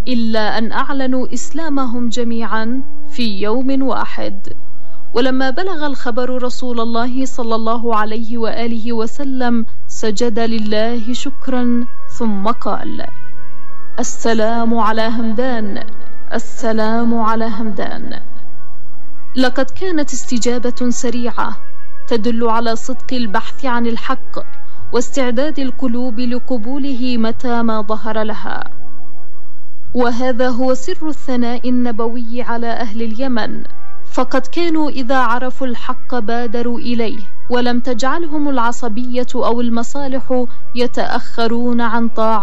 إلا أن أعلنوا إسلامهم جميعا في يوم واحد. ولما بلغ الخبر رسول الله صلى الله عليه وآله وسلم سجد لله شكرا، ثم قال: السلام على همدان، السلام على همدان. لقد كانت استجابة سريعة تدل على صدق البحث عن الحق واستعداد القلوب لقبوله متى ما ظهر لها. وهذا هو سر الثناء النبوي على أهل اليمن، فقد كانوا إذا عرفوا الحق بادروا إليه، ولم تجعلهم العصبية أو المصالح يتأخرون عن طاعة